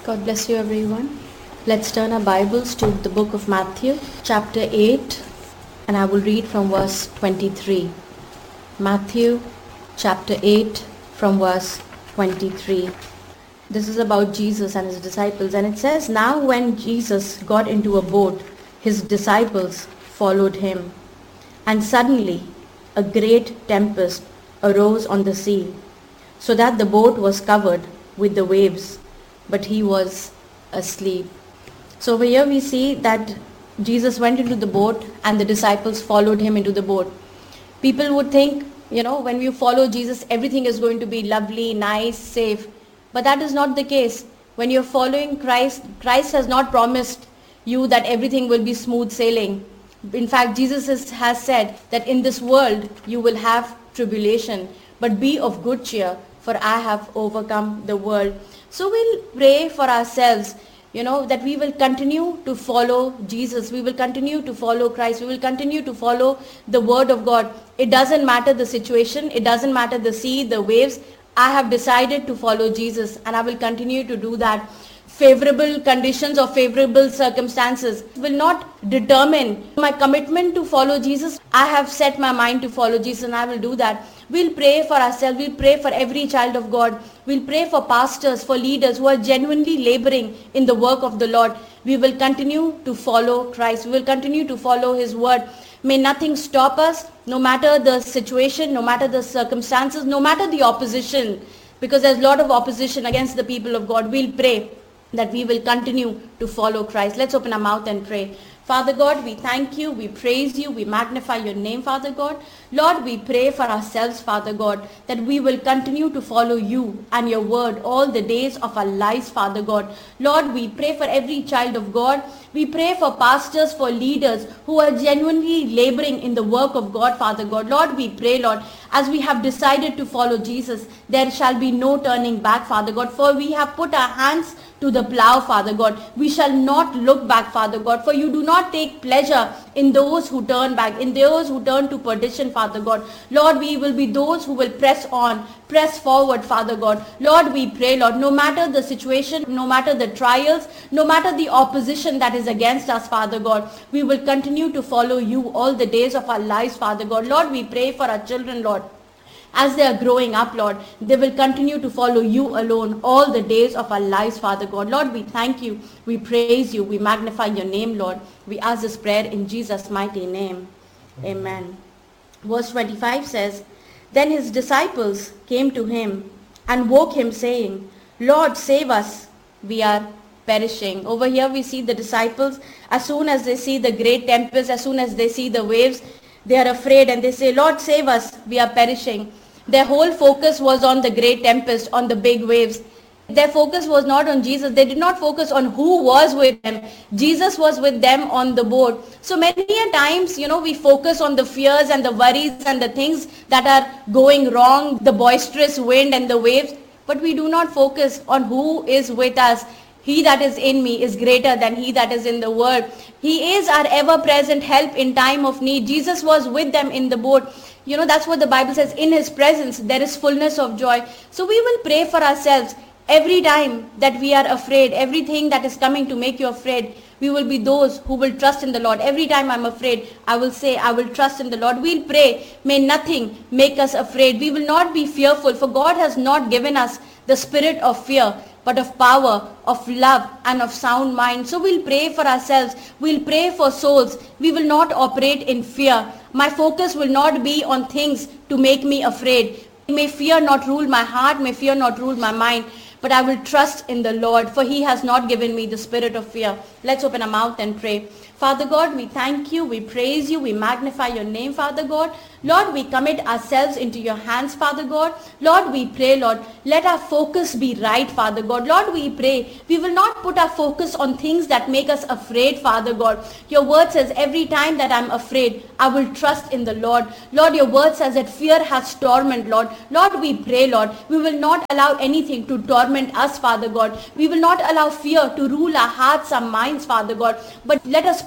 God bless you, everyone. Let's turn our Bibles to the book of Matthew, chapter 8, and I will read from verse 23. Matthew, chapter 8, from verse 23. This is about Jesus and his disciples, and it says, "Now when Jesus got into a boat, his disciples followed him. And suddenly a great tempest arose on the sea, so that the boat was covered with the waves, but he was asleep." So over here we see that Jesus went into the boat and the disciples followed him into the boat. People would think, when you follow Jesus, everything is going to be lovely, nice, safe. But that is not the case. When you're following Christ, Christ has not promised you that everything will be smooth sailing. In fact, Jesus has said that in this world you will have tribulation, but be of good cheer, for I have overcome the world. So we'll pray for ourselves, that we will continue to follow Jesus. We will continue to follow Christ. We will continue to follow the word of God. It doesn't matter the situation. It doesn't matter the sea, the waves. I have decided to follow Jesus, and I will continue to do that. Favorable conditions or favorable circumstances will not determine my commitment to follow Jesus. I have set my mind to follow Jesus, and I will do that. We'll pray for ourselves. We'll pray for every child of God. We'll pray for pastors, for leaders who are genuinely laboring in the work of the Lord. We will continue to follow Christ. We will continue to follow his word. May nothing stop us, no matter the situation, no matter the circumstances, no matter the opposition, because there's a lot of opposition against the people of God. We'll pray that we will continue to follow Christ. Let's open our mouth and pray. Father God, we thank you, we praise you, we magnify your name, Father God. Lord, we pray for ourselves, Father God, that we will continue to follow you and your word all the days of our lives, Father God. Lord, we pray for every child of God. We pray for pastors, for leaders who are genuinely laboring in the work of God, Father God. Lord, we pray, Lord, as we have decided to follow Jesus, there shall be no turning back, Father God, for we have put our hands to the plow, Father God. We shall not look back, Father God, for you do not take pleasure in those who turn back, in those who turn to perdition, Father God. Lord, we will be those who will press on, press forward, Father God. Lord, we pray, Lord, no matter the situation, no matter the trials, no matter the opposition that is against us, Father God, we will continue to follow you all the days of our lives, Father God. Lord, we pray for our children, Lord. As they are growing up, Lord, they will continue to follow you alone all the days of our lives, Father God. Lord, we thank you, we praise you, we magnify your name, Lord. We ask this prayer in Jesus' mighty name. Amen. Verse 25 says, "Then his disciples came to him and woke him, saying, Lord, save us, we are perishing." Over here we see the disciples, as soon as they see the great tempest, as soon as they see the waves, they are afraid and they say, Lord, save us, we are perishing. Their whole focus was on the great tempest, on the big waves. Their focus was not on Jesus. They did not focus on who was with them. Jesus was with them on the boat. So many a times, we focus on the fears and the worries and the things that are going wrong, the boisterous wind and the waves, but we do not focus on who is with us. He that is in me is greater than he that is in the world. He is our ever-present help in time of need. Jesus was with them in the boat. That's what the Bible says. In his presence, there is fullness of joy. So we will pray for ourselves. Every time that we are afraid, everything that is coming to make you afraid, we will be those who will trust in the Lord. Every time I'm afraid, I will say, I will trust in the Lord. We'll pray, may nothing make us afraid. We will not be fearful, for God has not given us the spirit of fear, but of power, of love, and of sound mind. So we'll pray for ourselves. We'll pray for souls. We will not operate in fear. My focus will not be on things to make me afraid. May fear not rule my heart. May fear not rule my mind. But I will trust in the Lord, for he has not given me the spirit of fear. Let's open our mouth and pray. Father God, we thank you, we praise you, we magnify your name, Father God. Lord, we commit ourselves into your hands, Father God. Lord, we pray, Lord, let our focus be right, Father God. Lord, we pray, we will not put our focus on things that make us afraid, Father God. Your word says every time that I'm afraid, I will trust in the Lord. Lord, your word says that fear has torment, Lord. Lord, we pray, Lord, we will not allow anything to torment us, Father God. We will not allow fear to rule our hearts, our minds, Father God. But let us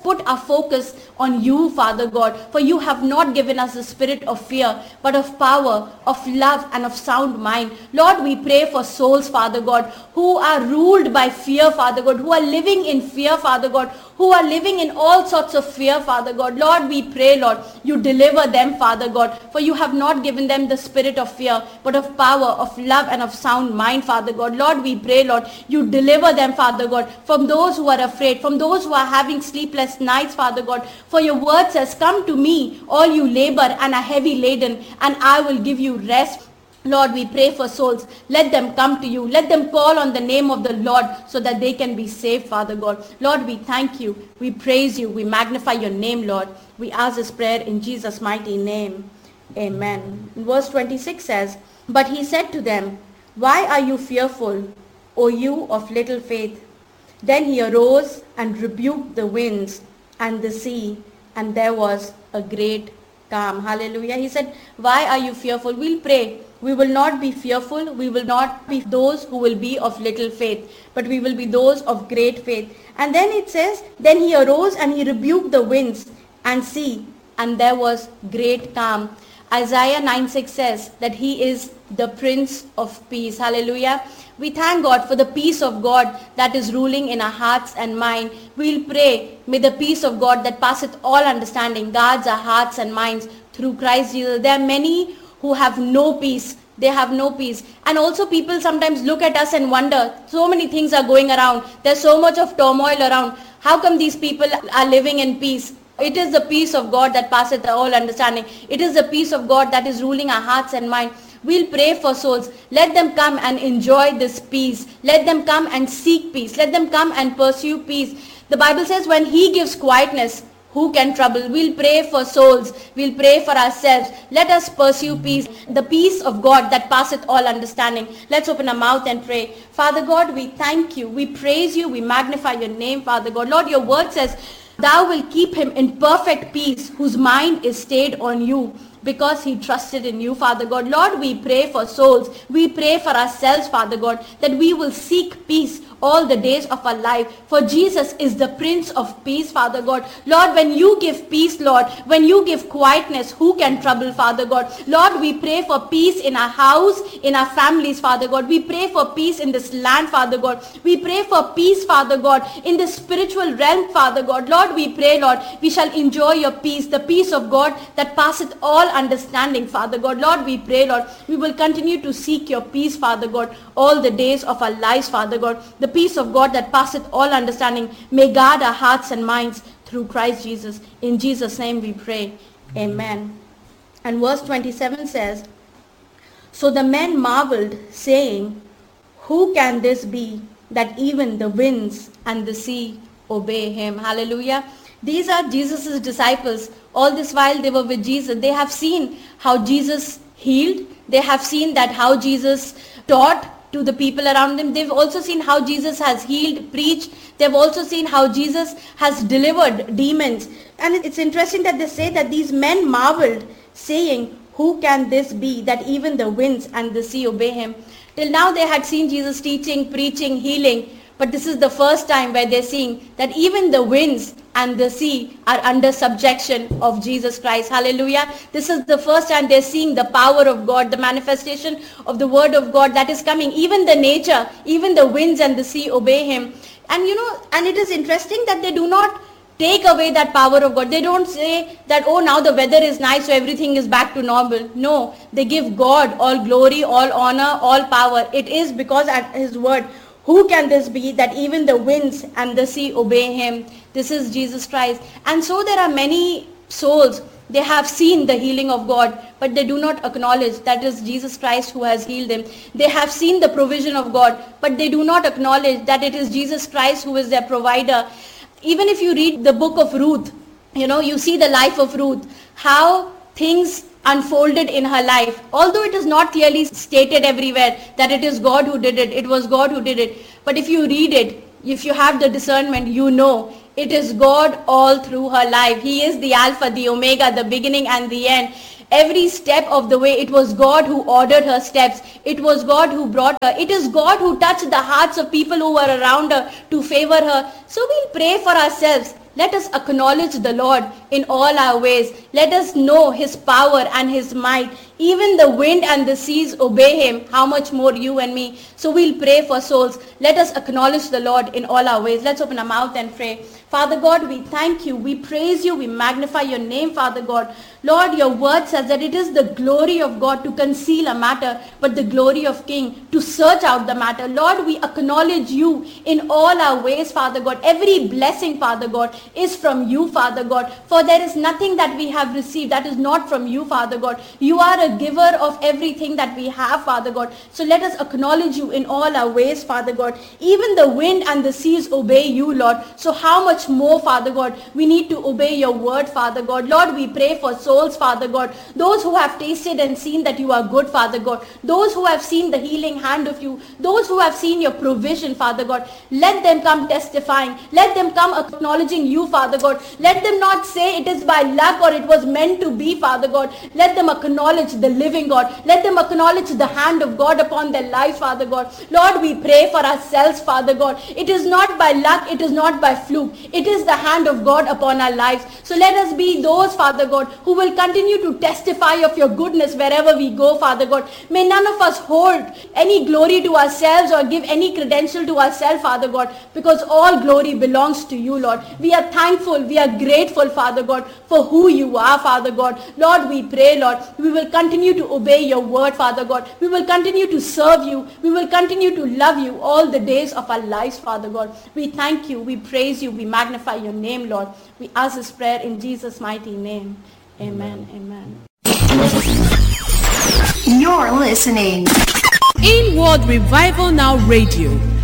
put our focus on you, Father God. For you have not given us the spirit of fear, but of power, of love, and of sound mind. Lord, we pray for souls, Father God, who are ruled by fear, Father God, who are living in fear, Father God, who are living in all sorts of fear, Father God. Lord, we pray, Lord, you deliver them, Father God, for you have not given them the spirit of fear, but of power, of love, and of sound mind, Father God. Lord, we pray, Lord, you deliver them, Father God, from those who are afraid, from those who are having sleepless nights, Father God. For your word says, come to me, all you labor and are heavy laden, and I will give you rest. Lord, we pray for souls. Let them come to you. Let them call on the name of the Lord so that they can be saved, Father God. Lord, we thank you. We praise you. We magnify your name, Lord. We ask this prayer in Jesus' mighty name. Amen. Verse 26 says, but he said to them, why are you fearful, O you of little faith? Then he arose and rebuked the winds and the sea, and there was a great calm. Hallelujah. He said, why are you fearful? We'll pray. We will not be fearful. We will not be those who will be of little faith, but we will be those of great faith. And then it says, then he arose and he rebuked the winds and sea, and there was great calm. Isaiah 9:6 says that he is the Prince of Peace. Hallelujah. We thank God for the peace of God that is ruling in our hearts and mind. We'll pray, may the peace of God that passeth all understanding guards our hearts and minds through Christ Jesus. There are many who have no peace. They have no peace. And also people sometimes look at us and wonder, so many things are going around. There's so much of turmoil around. How come these people are living in peace? It is the peace of God that passeth all understanding. It is the peace of God that is ruling our hearts and mind. We'll pray for souls. Let them come and enjoy this peace. Let them come and seek peace. Let them come and pursue peace. The Bible says when he gives quietness, who can trouble? We'll pray for souls. We'll pray for ourselves. Let us pursue peace. The peace of God that passeth all understanding. Let's open our mouth and pray. Father God, we thank you. We praise you. We magnify your name, Father God. Lord, your word says, thou will keep him in perfect peace whose mind is stayed on you, because he trusted in you, Father God. Lord, we pray for souls. We pray for ourselves, Father God, that we will seek peace all the days of our life. For Jesus is the Prince of Peace, Father God. Lord, when you give peace, Lord, when you give quietness, who can trouble, Father God? Lord, we pray for peace in our house, in our families, Father God. We pray for peace in this land, Father God. We pray for peace, Father God, in the spiritual realm, Father God. Lord, we pray, Lord, we shall enjoy your peace, the peace of God that passeth all understanding, Father God. Lord, we pray, Lord, we will continue to seek your peace, Father God, all the days of our lives, Father God. The peace of God that passeth all understanding may guard our hearts and minds through Christ Jesus. In Jesus' name we pray. Amen. And verse 27 says, so the men marveled, saying, who can this be, that even the winds and the sea obey him? Hallelujah. These are Jesus' disciples. All this while they were with Jesus. They have seen how Jesus healed. They have seen that how Jesus taught to the people around them. They've also seen how Jesus has healed, preached. They've also seen how Jesus has delivered demons. And it's interesting that they say that these men marveled, saying, who can this be, that even the winds and the sea obey him? Till now they had seen Jesus teaching, preaching, healing. But this is the first time where they're seeing that even the winds and the sea are under subjection of Jesus Christ. Hallelujah. This is the first time they're seeing the power of God, the manifestation of the word of God that is coming. Even the nature, even the winds and the sea obey him. And and it is interesting that they do not take away that power of God. They don't say that, oh, now the weather is nice, so everything is back to normal. No, they give God all glory, all honor, all power. It is because at his word. Who can this be, that even the winds and the sea obey him? This is Jesus Christ. And so there are many souls, they have seen the healing of God, but they do not acknowledge that it is Jesus Christ who has healed them. They have seen the provision of God, but they do not acknowledge that it is Jesus Christ who is their provider. Even if you read the book of Ruth, you see the life of Ruth, how things unfolded in her life. Although it is not clearly stated everywhere that it is God who did it, it was God who did it. But if you read it, if you have the discernment, it is God all through her life. He is the Alpha, the Omega, the beginning and the end. Every step of the way, it was God who ordered her steps. It was God who brought her. It is God who touched the hearts of people who were around her to favor her. So we'll pray for ourselves. Let us acknowledge the Lord in all our ways. Let us know his power and his might. Even the wind and the seas obey him. How much more you and me? So we'll pray for souls. Let us acknowledge the Lord in all our ways. Let's open our mouth and pray. Father God, we thank you. We praise you. We magnify your name, Father God. Lord, your word says that it is the glory of God to conceal a matter, but the glory of King to search out the matter. Lord, we acknowledge you in all our ways, Father God. Every blessing, Father God, is from you, Father God. For there is nothing that we have received that is not from you, Father God. You are a giver of everything that we have, Father God. So let us acknowledge you in all our ways, Father God. Even the wind and the seas obey you, Lord. So how much more, Father God, we need to obey your word, Father God. Lord, we pray for souls, Father God. Those who have tasted and seen that you are good, Father God. Those who have seen the healing hand of you. Those who have seen your provision, Father God. Let them come testifying. Let them come acknowledging you, Father God. Let them not say it is by luck or it was meant to be, Father God. Let them acknowledge the living God. Let them acknowledge the hand of God upon their lives, Father God. Lord, we pray for ourselves, Father God. It is not by luck. It is not by fluke. It is the hand of God upon our lives. So let us be those, Father God, who will continue to testify of your goodness wherever we go, Father God. May none of us hold any glory to ourselves or give any credential to ourselves, Father God, because all glory belongs to you, Lord. We are thankful. We are grateful, Father God, for who you are, Father God. Lord, we pray, Lord, we will continue to obey your word, Father God. We will continue to serve you. We will continue to love you all the days of our lives, Father God. We thank you. We praise you. We magnify your name, Lord. We ask this prayer in Jesus' mighty name. Amen. Amen. You're listening. Inward Revival Now Radio.